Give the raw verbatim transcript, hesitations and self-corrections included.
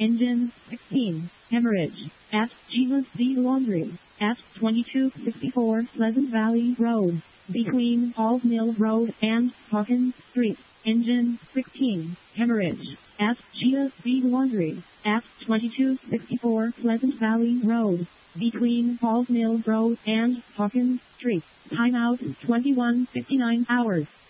Engine sixteen. Hemorrhage. At Jesus B. Laundry. At twenty-two sixty-four Pleasant Valley Road. Between Falls Mill Road and Hawkins Street. Engine sixteen. Hemorrhage. At Jesus B. Laundry. At twenty-two sixty-four Pleasant Valley Road. Between Falls Mill Road and Hawkins Street. Timeout twenty-one fifty-nine hours.